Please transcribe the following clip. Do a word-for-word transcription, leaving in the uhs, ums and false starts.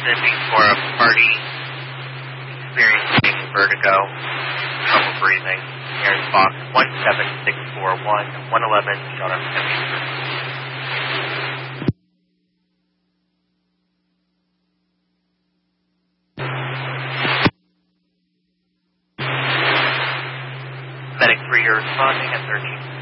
Mississippi for a party experiencing vertigo, trouble breathing. Here's box one seven six four one, one eleven, John F. Kennedy Street. Medic three, you're responding at thirteen.